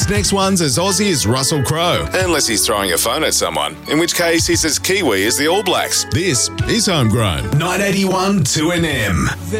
These next one's as Aussie as Russell Crowe. Unless he's throwing a phone at someone, in which case he's as Kiwi as the All Blacks. This is Homegrown. 981 2NM.